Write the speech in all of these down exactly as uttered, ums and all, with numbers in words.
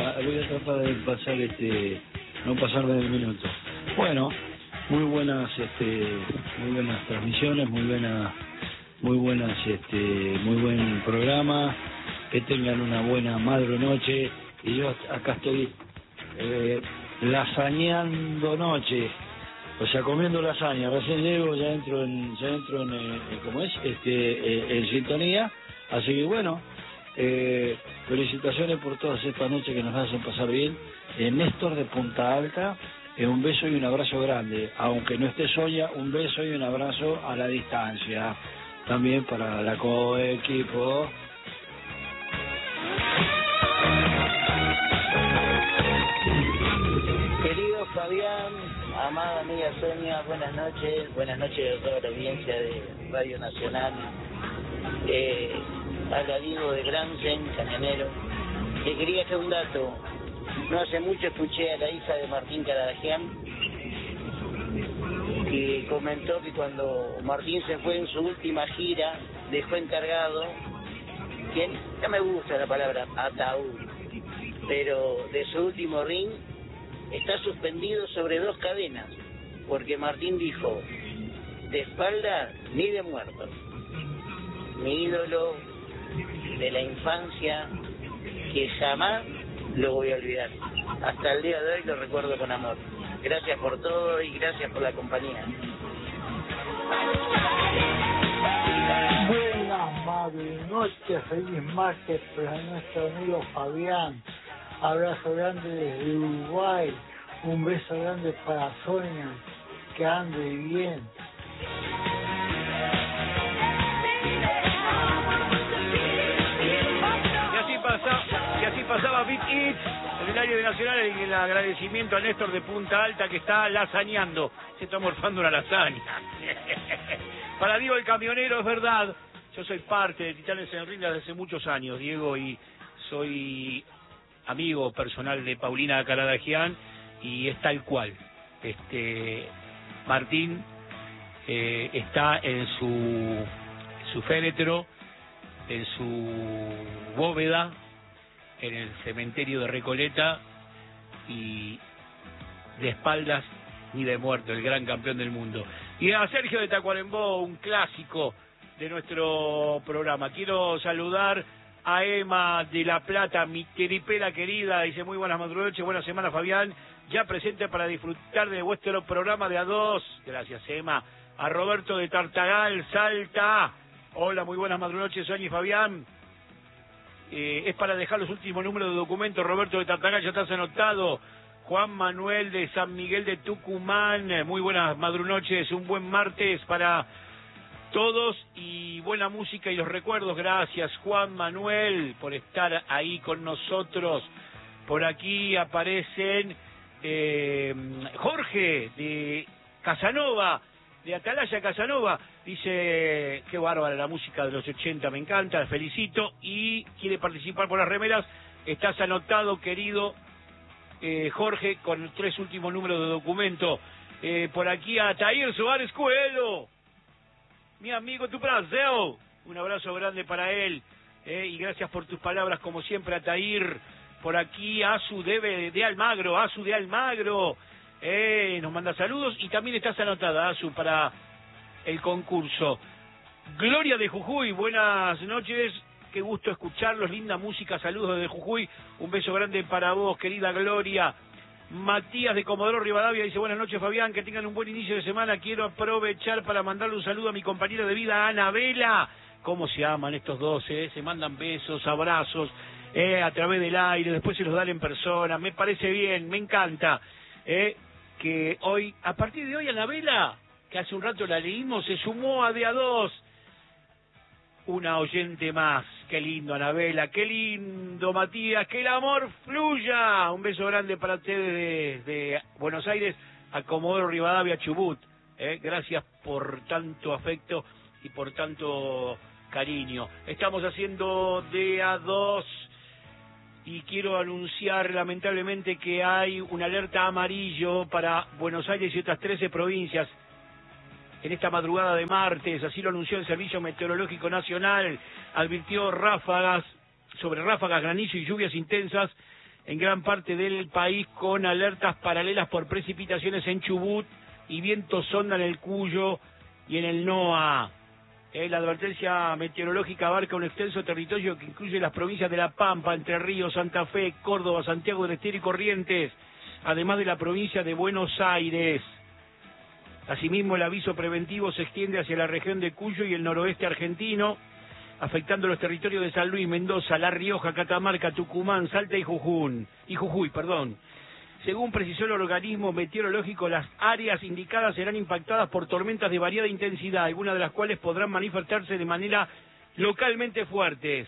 a, voy a tratar de pasar este, no pasarme del minuto. Bueno, muy buenas, este, muy buenas transmisiones, muy buenas, muy buenas, este, muy buen programa. Que tengan una buena madre noche y yo acá estoy eh, lasañando noche. O sea, comiendo lasaña, recién llego, ya entro en, ya entro en, eh, ¿cómo es? Este, eh, en sintonía, así que bueno, eh, felicitaciones por todas estas noches que nos hacen pasar bien. Eh, Néstor de Punta Alta, eh, un beso y un abrazo grande, aunque no esté Sonia, un beso y un abrazo a la distancia, también para la coequipo. Querido Fabián, amada amiga Sonia, buenas noches, buenas noches a toda la audiencia de Radio Nacional. Eh, habla Diego de Gransen, camionero. Te quería hacer un dato. No hace mucho escuché a la hija de Martín Caradagian que comentó que cuando Martín se fue en su última gira dejó encargado, que no me gusta la palabra ataúd, pero de su último ring está suspendido sobre dos cadenas, porque Martín dijo, de espalda ni de muertos. Mi ídolo de la infancia, que jamás lo voy a olvidar. Hasta el día de hoy lo recuerdo con amor. Gracias por todo y gracias por la compañía. Buenas madre noches, feliz martes para nuestro amigo Fabián. Abrazo grande desde Uruguay, un beso grande para Sonia, que ande bien. Y así pasa, y así pasaba Beat It en el área de Nacional, y el agradecimiento a Néstor de Punta Alta que está lasañando, se está morfando una lasaña. Para Diego el camionero, es verdad, yo soy parte de Titanes en el Ring desde hace muchos años, Diego, y soy amigo personal de Paulina Caradagian, y es tal cual. Este Martín eh, está en su, su féretro, en su bóveda, en el cementerio de Recoleta, y de espaldas ni de muerto, el gran campeón del mundo. Y a Sergio de Tacuarembó, un clásico de nuestro programa. Quiero saludar a Emma de La Plata, mi queripera querida, dice muy buenas madrugadas, buena semana Fabián, ya presente para disfrutar de vuestro programa de A dos, gracias Emma. A Roberto de Tartagal, Salta, hola, muy buenas madrugadas, Sonia y Fabián, eh, es para dejar los últimos números de documentos. Roberto de Tartagal, ya estás anotado. Juan Manuel de San Miguel de Tucumán, muy buenas madrunoches, un buen martes para todos y buena música y los recuerdos. Gracias Juan Manuel por estar ahí con nosotros. Por aquí aparecen eh, Jorge de Casanova, de Atalaya Casanova, dice qué bárbara la música de los ochenta, me encanta, felicito, y quiere participar por las remeras. Estás anotado, querido eh, Jorge, con los tres últimos números de documento. Eh, por aquí a Tair Suárez Cuelo, mi amigo tu Brasil, un abrazo grande para él, eh, y gracias por tus palabras como siempre a Tair. Por aquí Azu de, de Almagro, Azu de Almagro, eh, nos manda saludos, y también estás anotada Azu para el concurso. Gloria de Jujuy, buenas noches, qué gusto escucharlos, linda música, saludos desde Jujuy, un beso grande para vos querida Gloria. Matías de Comodoro Rivadavia dice buenas noches Fabián, que tengan un buen inicio de semana. Quiero aprovechar para mandarle un saludo a mi compañera de vida Anabela. ¿Cómo se aman estos dos? Eh? Se mandan besos, abrazos eh, a través del aire, después se los dan en persona. Me parece bien, me encanta eh, que hoy, a partir de hoy, Anabela, que hace un rato la leímos, se sumó a De A dos, una oyente más. Qué lindo, Anabela, qué lindo, Matías, que el amor fluya. Un beso grande para ustedes de, de Buenos Aires a Comodoro Rivadavia, Chubut. Eh, gracias por tanto afecto y por tanto cariño. Estamos haciendo De A dos y quiero anunciar lamentablemente que hay una alerta amarillo para Buenos Aires y otras trece provincias en esta madrugada de martes. Así lo anunció el Servicio Meteorológico Nacional. Advirtió ráfagas, sobre ráfagas, granizo y lluvias intensas en gran parte del país, con alertas paralelas por precipitaciones en Chubut y viento sonda en el Cuyo y en el NOA. Eh, la advertencia meteorológica abarca un extenso territorio que incluye las provincias de La Pampa, Entre Ríos, Santa Fe, Córdoba, Santiago del Estero y Corrientes, además de la provincia de Buenos Aires. Asimismo, el aviso preventivo se extiende hacia la región de Cuyo y el noroeste argentino, afectando los territorios de San Luis, Mendoza, La Rioja, Catamarca, Tucumán, Salta y Jujuy. Y Jujuy, perdón. Según precisó el organismo meteorológico, las áreas indicadas serán impactadas por tormentas de variada intensidad, algunas de las cuales podrán manifestarse de manera localmente fuertes.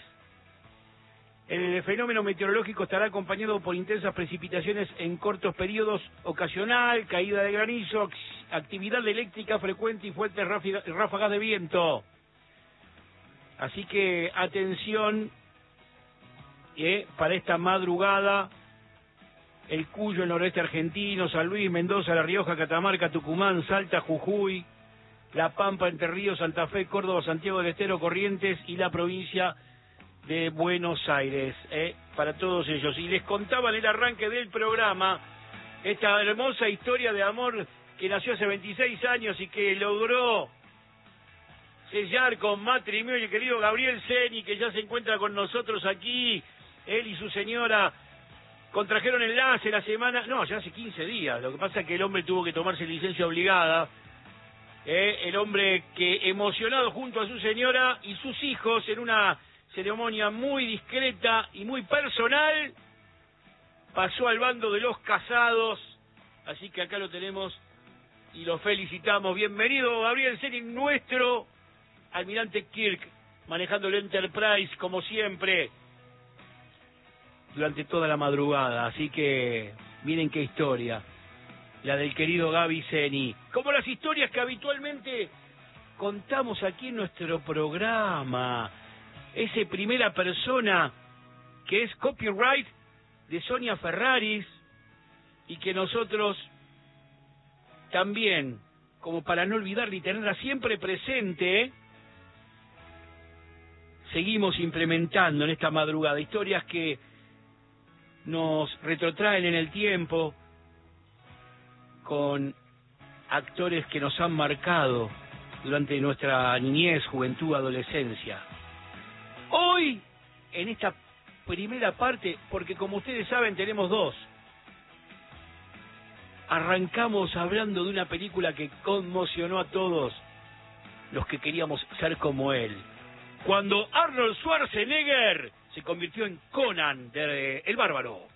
El fenómeno meteorológico estará acompañado por intensas precipitaciones en cortos periodos, ocasional, caída de granizo, actividad eléctrica frecuente y fuertes ráfagas de viento. Así que atención eh, para esta madrugada, el Cuyo, el noroeste argentino, San Luis, Mendoza, La Rioja, Catamarca, Tucumán, Salta, Jujuy, La Pampa, Entre Ríos, Santa Fe, Córdoba, Santiago del Estero, Corrientes y la provincia de Buenos Aires, eh, para todos ellos. Y les contaba en el arranque del programa esta hermosa historia de amor que nació hace veintiséis años y que logró sellar con matrimonio el querido Gabriel Ceni, que ya se encuentra con nosotros aquí. Él y su señora contrajeron enlace la semana, no, ya hace quince días. Lo que pasa es que el hombre tuvo que tomarse licencia obligada. Eh, el hombre que, emocionado junto a su señora y sus hijos en una ceremonia muy discreta y muy personal, pasó al bando de los casados. Así que acá lo tenemos y lo felicitamos. Bienvenido, Gabriel Ceni, nuestro almirante Kirk, manejando el Enterprise como siempre durante toda la madrugada. Así que miren qué historia, la del querido Gaby Ceni, como las historias que habitualmente contamos aquí en nuestro programa. Ese primera persona que es copyright de Sonia Ferraris y que nosotros también, como para no olvidarla y tenerla siempre presente, seguimos implementando en esta madrugada historias que nos retrotraen en el tiempo con actores que nos han marcado durante nuestra niñez, juventud, adolescencia. Hoy, en esta primera parte, porque como ustedes saben tenemos dos, arrancamos hablando de una película que conmocionó a todos los que queríamos ser como él. Cuando Arnold Schwarzenegger se convirtió en Conan de El Bárbaro.